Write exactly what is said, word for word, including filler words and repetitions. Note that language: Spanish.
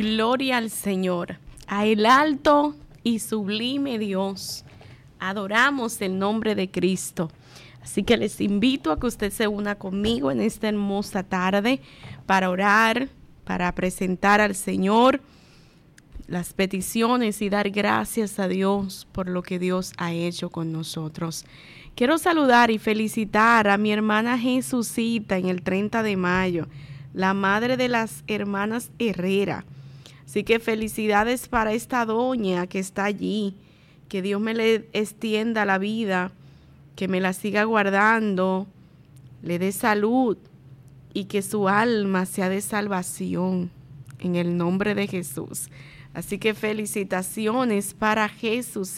Gloria al Señor, a el alto y sublime Dios. Adoramos el nombre de Cristo. Así que les invito a que usted se una conmigo en esta hermosa tarde para orar, para presentar al Señor las peticiones y dar gracias a Dios por lo que Dios ha hecho con nosotros. Quiero saludar y felicitar a mi hermana Jesucita en el treinta de mayo, la madre de las hermanas Herrera. Así que felicidades para esta doña que está allí, que Dios me le extienda la vida, que me la siga guardando, le dé salud y que su alma sea de salvación en el nombre de Jesús. Así que felicitaciones para Jesús.